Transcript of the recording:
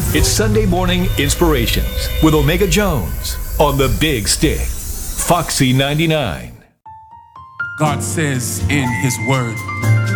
It's Sunday Morning Inspirations with Omega Jones on the Big Stick, Foxy 99. God says in His Word,